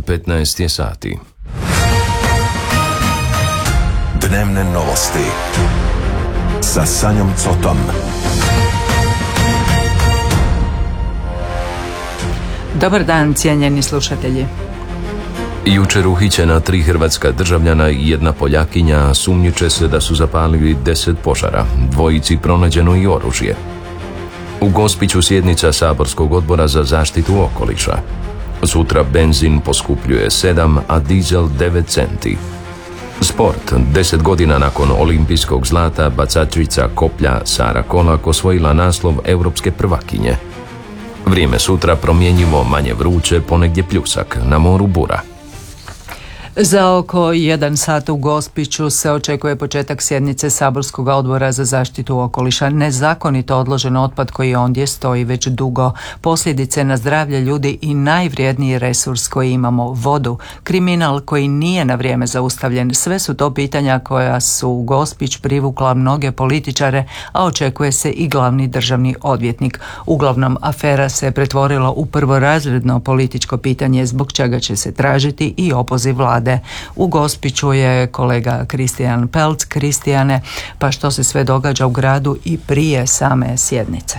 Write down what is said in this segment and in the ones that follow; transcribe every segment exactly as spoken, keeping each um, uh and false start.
petnaest je sati. Dnevne novosti sa Sanjom Cotom. Dobar dan, cijenjeni slušatelji. Jučer uhićena tri hrvatska državljana i jedna Poljakinja sumnjiče se da su zapalili deset požara. Dvojici pronađeno i oružje. U Gospiću sjednica saborskog odbora za zaštitu okoliša. Sutra benzin poskupljuje sedam, a dizel devet centi. Sport. Deset godina nakon olimpijskog zlata bacačica koplja Sara Kolak osvojila naslov europske prvakinje. Vrijeme sutra promjenjivo, manje vruće, ponegdje pljusak, na moru bura. Za oko jedan sat u Gospiću se očekuje početak sjednice saborskog odbora za zaštitu okoliša. Nezakonito odložen otpad koji ondje stoji već dugo, posljedice na zdravlje ljudi i najvrijedniji resurs koji imamo, vodu, kriminal koji nije na vrijeme zaustavljen. Sve su to pitanja koja su u Gospić privukla mnoge političare, a očekuje se i glavni državni odvjetnik. Uglavnom, afera se pretvorila u prvorazredno političko pitanje zbog čega će se tražiti i opoziv vlade. U Gospiću je kolega Kristijan Pelc. Kristijane, pa što se sve događa u gradu i prije same sjednice?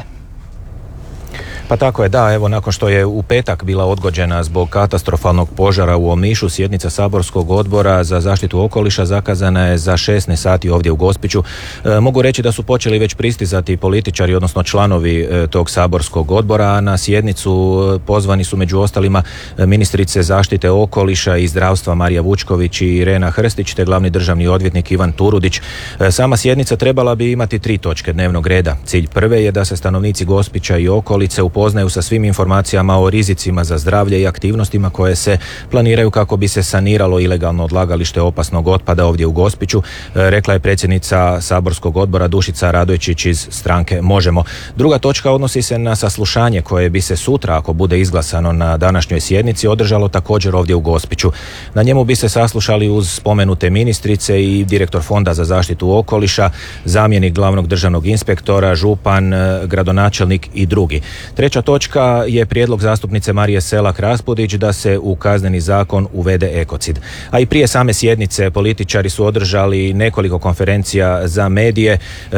Pa tako je, da, evo nakon što je u petak bila odgođena zbog katastrofalnog požara u Omišu, sjednica saborskog odbora za zaštitu okoliša zakazana je za šesnaest sati ovdje u Gospiću. E, mogu reći da su počeli već pristizati političari, odnosno članovi e, tog saborskog odbora, a na sjednicu pozvani su među ostalima ministrice zaštite okoliša i zdravstva Marija Vučković i Irena Hrstić, te glavni državni odvjetnik Ivan Turudić. E, sama sjednica trebala bi imati tri točke dnevnog reda. Cilj prve je da se stanovnici Gospića i okolice upoznaju sa svim informacijama o rizicima za zdravlje i aktivnostima koje se planiraju kako bi se saniralo ilegalno odlagalište opasnog otpada ovdje u Gospiću, rekla je predsjednica saborskog odbora Dušica Radojčić iz stranke Možemo. Druga točka odnosi se na saslušanje koje bi se sutra, ako bude izglasano na današnjoj sjednici, održalo također ovdje u Gospiću. Na njemu bi se saslušali uz spomenute ministrice i direktor Fonda za zaštitu okoliša, zamjenik glavnog državnog inspektora, župan, gradonačelnik i drugi. Treća točka je prijedlog zastupnice Marije Selak Raspudić da se u kazneni zakon uvede ekocid. A i prije same sjednice političari su održali nekoliko konferencija za medije.